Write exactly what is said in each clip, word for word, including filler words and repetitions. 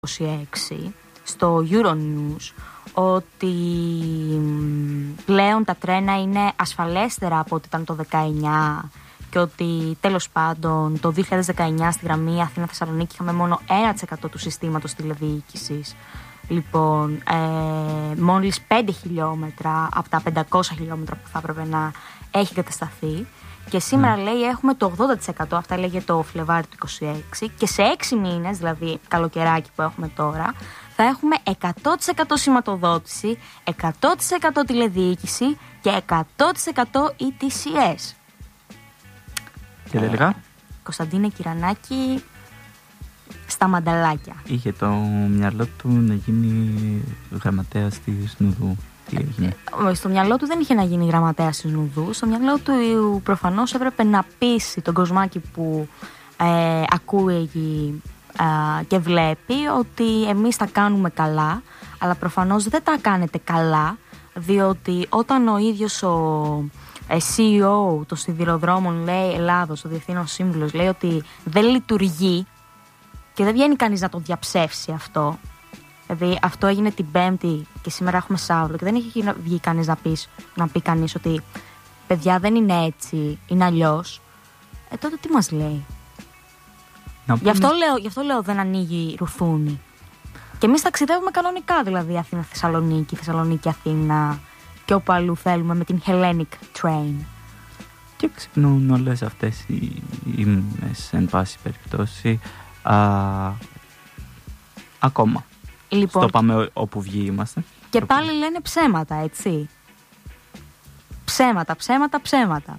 είκοσι έξι στο Euronews ότι πλέον τα τρένα είναι ασφαλέστερα από ό,τι ήταν το δεκαεννιά και ότι τέλος πάντων το δύο χιλιάδες δεκαεννιά στη γραμμή Αθήνα-Θεσσαλονίκη είχαμε μόνο ένα τοις εκατό του συστήματος τηλεδιοίκησης. Λοιπόν, ε, μόλις πέντε χιλιόμετρα από τα πεντακόσια χιλιόμετρα που θα έπρεπε να έχει κατασταθεί. Και σήμερα mm. λέει έχουμε το ογδόντα τοις εκατό, αυτά λέγε το Φλεβάρι του είκοσι έξι, και σε έξι μήνες, δηλαδή καλοκαιράκι που έχουμε τώρα, θα έχουμε εκατό τοις εκατό σηματοδότηση, εκατό τοις εκατό τηλεδιοίκηση και εκατό τοις εκατό ι τι σι ες. Και δεν έλεγα. Κωνσταντίνε Κυρανάκη στα μανταλάκια. Είχε το μυαλό του να γίνει γραμματέας της Νουδού. Στο μυαλό του δεν είχε να γίνει γραμματέας της Νουδού. Στο μυαλό του προφανώς έπρεπε να πείσει τον κοσμάκι που ε, ακούει ε, και βλέπει ότι εμείς τα κάνουμε καλά, αλλά προφανώς δεν τα κάνετε καλά, διότι όταν ο ίδιος ο ε, σι ι ο των σιδηροδρόμων λέει Ελλάδος, ο διευθύνων σύμβουλος, λέει ότι δεν λειτουργεί και δεν βγαίνει κανείς να το διαψεύσει αυτό. Δηλαδή αυτό έγινε την Πέμπτη και σήμερα έχουμε Σάββατο και δεν έχει βγει κανείς να πει, να πει κανείς ότι παιδιά δεν είναι έτσι, είναι αλλιώς. Ε, τότε τι μας λέει. Γι' αυτό λέω, γι' αυτό λέω δεν ανοίγει ρουθούνη. Και εμείς ταξιδεύουμε κανονικά, δηλαδή Αθήνα-Θεσσαλονίκη, Θεσσαλονίκη-Αθήνα και όπου αλλού θέλουμε με την Hellenic Train. Και ξυπνούν όλες αυτές οι ύμνες εν πάση περιπτώσει α, ακόμα. Λοιπόν, στο πάμε όπου βγει είμαστε. Και πάλι λένε ψέματα, έτσι. Ψέματα, ψέματα, ψέματα.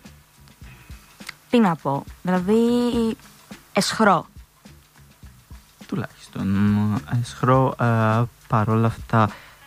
Τι να πω, δηλαδή εσχρό. Τουλάχιστον εσχρό, ε, παρόλα αυτά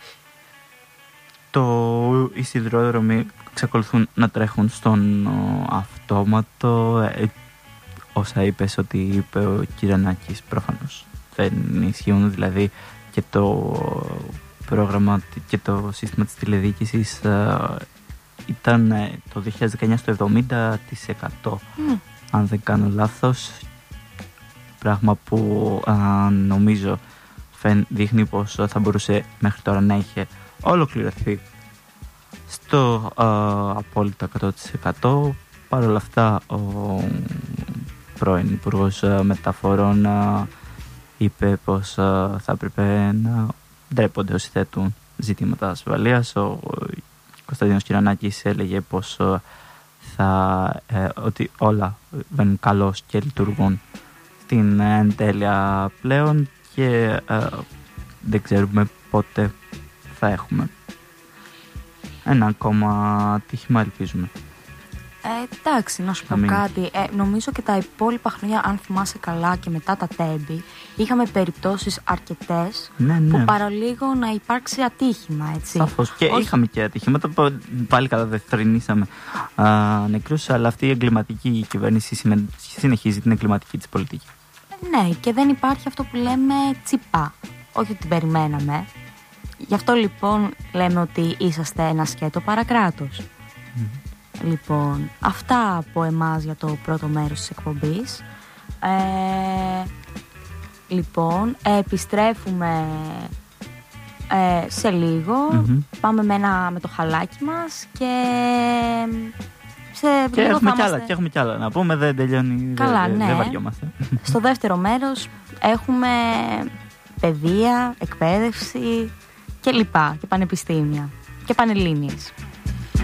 το, οι σιδηρόδρομοι εξακολουθούν να τρέχουν στον ο, αυτόματο. Ε, όσα είπες ότι είπε ο Κυρανάκης προφανώς δεν ισχύουν, δηλαδή και το πρόγραμμα και το σύστημα της τηλεδιοίκησης uh, ήταν το δύο χιλιάδες δεκαεννιά στο εβδομήντα τοις εκατό mm. αν δεν κάνω λάθος, πράγμα που uh, νομίζω φεν, δείχνει πως θα μπορούσε μέχρι τώρα να είχε ολοκληρωθεί στο uh, απόλυτο εκατό τοις εκατό. Παρ' όλα αυτά ο πρώην Υπουργός Μεταφορών uh, είπε πως uh, θα έπρεπε να ντρέπονται όσοι θέτουν ζητήματα ασφαλείας. Ο Κωνσταντίνος Κυρανάκης έλεγε πως uh, θα, ε, ότι όλα βαίνουν καλώς και λειτουργούν στην εντέλεια πλέον και ε, δεν ξέρουμε πότε θα έχουμε ένα ακόμα ατύχημα, ελπίζουμε. Ε, εντάξει, να σου πω Αμήν. κάτι. Ε, νομίζω και τα υπόλοιπα χρόνια, αν θυμάσαι καλά και μετά τα τέμπη, είχαμε περιπτώσεις αρκετές ναι, ναι. που παραλίγο να υπάρξει ατύχημα, έτσι. Σαφώς. Και Όχι... είχαμε και ατύχηματα που πάλι καλά δεν θρηνήσαμε νεκρούς, αλλά αυτή η εγκληματική κυβέρνηση συνεχίζει την εγκληματική της πολιτική. Ναι, και δεν υπάρχει αυτό που λέμε τσιπά. Όχι ότι την περιμέναμε. Γι' αυτό λοιπόν λέμε ότι είσαστε ένα σκέτο παρακράτος. Mm. Λοιπόν, αυτά από εμάς για το πρώτο μέρος της εκπομπής. Ε, λοιπόν, επιστρέφουμε ε, σε λίγο. Mm-hmm. Πάμε με, ένα, με το χαλάκι μας και σε και λίγο έχουμε θα κι άλλα, είμαστε... και έχουμε κι άλλα. Να πούμε, δεν τελειώνει, καλά, δεν, ναι. δεν βαριόμαστε. Στο δεύτερο μέρος έχουμε παιδεία, εκπαίδευση και λοιπά, και πανεπιστήμια και πανελλήνιες.